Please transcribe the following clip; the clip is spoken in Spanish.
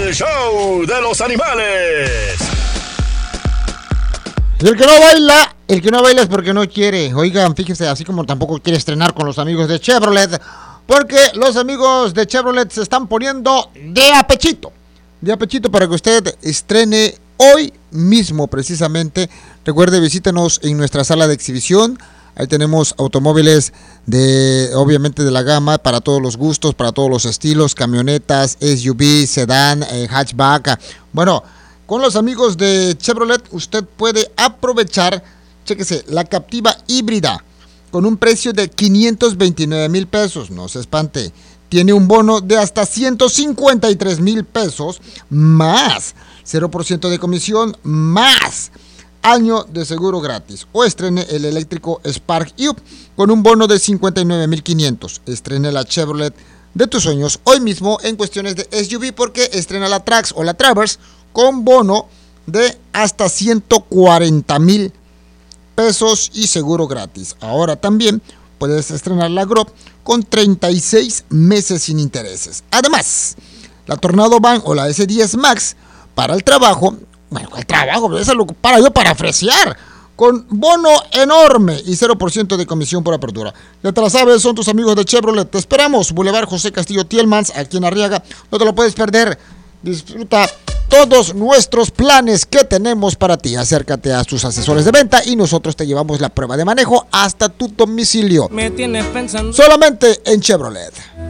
el show de los animales. Y el que no baila es porque no quiere. Oigan, fíjense, así como tampoco quiere estrenar con los amigos de Chevrolet, porque los amigos de Chevrolet se están poniendo de apechito para que usted estrene hoy mismo precisamente. Recuerde, visítenos en nuestra sala de exhibición. Ahí tenemos automóviles obviamente de la gama, para todos los gustos, para todos los estilos, camionetas, SUV, sedán, hatchback. Bueno, con los amigos de Chevrolet usted puede aprovechar, chéquese, la Captiva híbrida con un precio de 529,000 pesos. No se espante, tiene un bono de hasta 153,000 pesos más 0% de comisión más año de seguro gratis. O estrene el eléctrico Spark U con un bono de 59,500. Estrene la Chevrolet de tus sueños hoy mismo en cuestiones de SUV, porque estrena la Trax o la Traverse con bono de hasta 140,000 pesos y seguro gratis. Ahora también puedes estrenar la Grove con 36 meses sin intereses. Además, la Tornado Van o la S10 Max para el trabajo, bueno, el trabajo, eso lo para yo para fresear, con bono enorme y 0% de comisión por apertura. Ya te la sabes, son tus amigos de Chevrolet. Te esperamos, Boulevard José Castillo Tielmans, aquí en Arriaga. No te lo puedes perder. Disfruta todos nuestros planes que tenemos para ti. Acércate a sus asesores de venta y nosotros te llevamos la prueba de manejo hasta tu domicilio. Me tienes pensando solamente en Chevrolet.